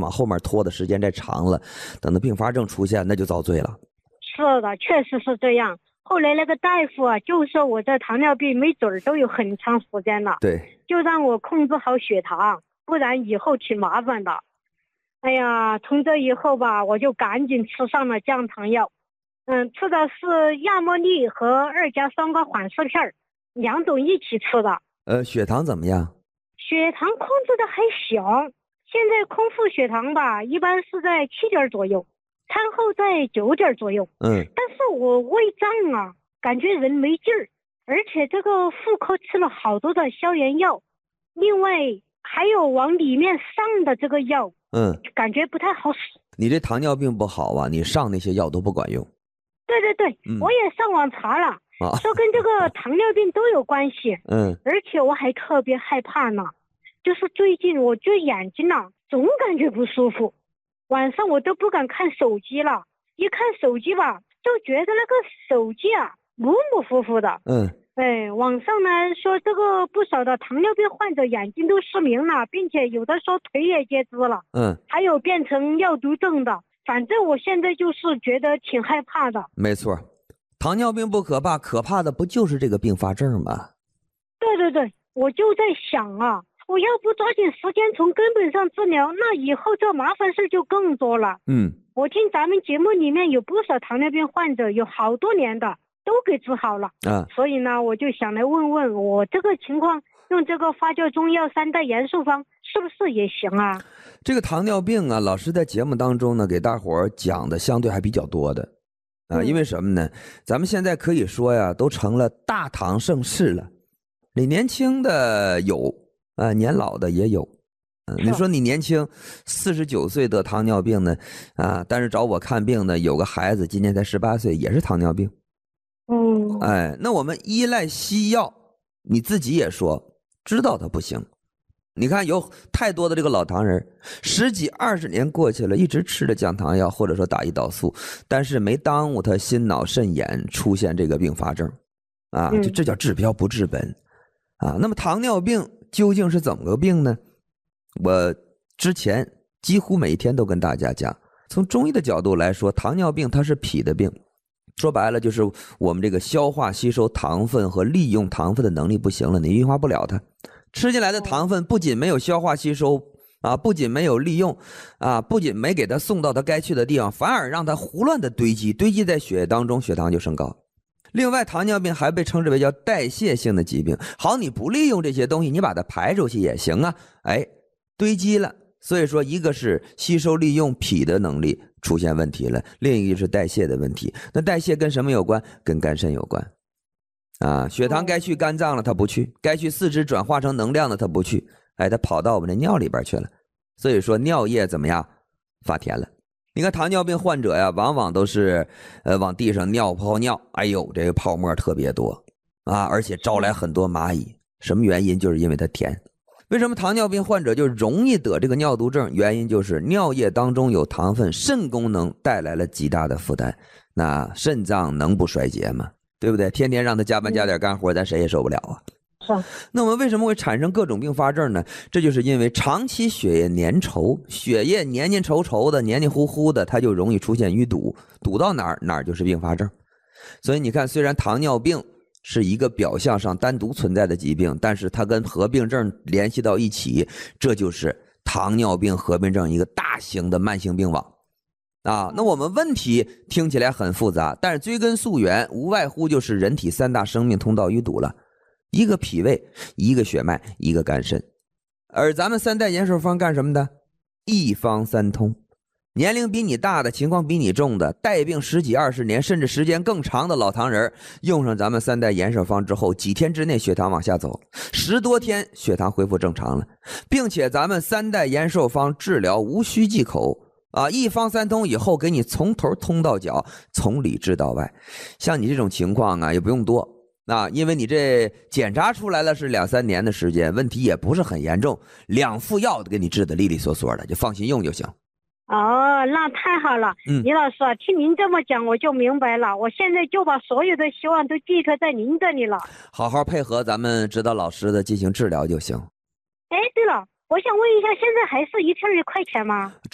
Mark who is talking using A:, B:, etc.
A: 往后面拖的时间再长了，等到并发症出现，那就遭罪了。
B: 是的，确实是这样。后来那个大夫啊，就说我这糖尿病没准儿都有很长时间了，
A: 对，
B: 就让我控制好血糖，不然以后挺麻烦的。哎呀，从这以后吧，我就赶紧吃上了降糖药。吃的是亚莫利和2+3个缓释片，2种一起吃的。
A: 血糖怎么样？
B: 血糖控制的还行，现在空腹血糖吧，一般是在7点左右，餐后在9点左右。但是我胃胀啊，感觉人没劲儿，而且这个妇科吃了好多的消炎药，另外还有往里面上的这个药，感觉不太好使。
A: 你这糖尿病不好啊，你上那些药都不管用。
B: 对，我也上网查了，说跟这个糖尿病都有关系。而且我还特别害怕呢，就是最近我这眼睛啊，总感觉不舒服，晚上我都不敢看手机了，一看手机吧，就觉得那个手机啊模模糊糊的。网上呢说这个不少的糖尿病患者眼睛都失明了，并且有的说腿也截肢了。还有变成尿毒症的。反正我现在就是觉得挺害怕的。
A: 没错，糖尿病不可怕，可怕的不就是这个并发症吗？
B: 对，我就在想啊，我要不抓紧时间从根本上治疗，那以后这麻烦事就更多了。我听咱们节目里面有不少糖尿病患者，有好多年的都给治好了。所以呢，我就想来问问我这个情况，用这个发酵中药3代延寿方是不是也行啊？
A: 这个糖尿病啊，老师在节目当中呢，给大伙儿讲的相对还比较多的因为什么呢？咱们现在可以说呀，都成了大糖盛世了。你年轻的有年老的也有。你说你年轻49岁得糖尿病呢但是找我看病呢，有个孩子今年才18岁，也是糖尿病。那我们依赖西药，你自己也说知道它不行。你看有太多的这个老糖人，10几20年过去了，一直吃着降糖药或者说打胰岛素，但是没耽误他心脑肾眼出现这个并发症这叫治标不治本那么糖尿病究竟是怎么个病呢？我之前几乎每一天都跟大家讲，从中医的角度来说，糖尿病它是脾的病，说白了就是我们这个消化吸收糖分和利用糖分的能力不行了，你运化不了它，吃进来的糖分不仅没有消化吸收不仅没有利用不仅没给它送到它该去的地方，反而让它胡乱的堆积在血液当中，血糖就升高。另外糖尿病还被称之为叫代谢性的疾病，好，你不利用这些东西，你把它排出去也行堆积了，所以说一个是吸收利用脾的能力出现问题了，另一个是代谢的问题。那代谢跟什么有关？跟肝肾有关血糖该去肝脏了它不去，该去四肢转化成能量的它不去，它跑到我们的尿里边去了，所以说尿液怎么样？发甜了。你看糖尿病患者呀，往往都是往地上泡尿，这个泡沫特别多而且招来很多蚂蚁。什么原因？就是因为它甜。为什么糖尿病患者就容易得这个尿毒症？原因就是尿液当中有糖分，肾功能带来了极大的负担。那肾脏能不衰竭吗？对不对？天天让他加班加点干活，咱谁也受不了那我们为什么会产生各种并发症呢？这就是因为长期血液粘稠，血液黏稠稠的，黏黏糊糊的，它就容易出现淤堵，堵到哪儿就是并发症。所以你看，虽然糖尿病是一个表象上单独存在的疾病，但是它跟合并症联系到一起，这就是糖尿病合并症一个大型的慢性病网那我们问题听起来很复杂，但是追根溯源，无外乎就是人体3大生命通道淤堵了，一个脾胃，一个血脉，一个肝肾。而咱们3代延寿方干什么的？一方三通。年龄比你大的，情况比你重的，带病10几20年甚至时间更长的老糖人，用上咱们3代延寿方之后，几天之内血糖往下走，10多天血糖恢复正常了，并且咱们3代延寿方治疗无需忌口一方三通以后，给你从头通到脚，从里治到外。像你这种情况也不用多因为你这检查出来了是2、3年的时间，问题也不是很严重，2副药都给你治得利利索索的，就放心用就行。
B: 那太好了。李老师听您这么讲我就明白了，我现在就把所有的希望都寄托在您这里了。
A: 好好配合咱们指导老师的进行治疗就行。
B: 对了，我想问一下，现在还是1片1块钱吗？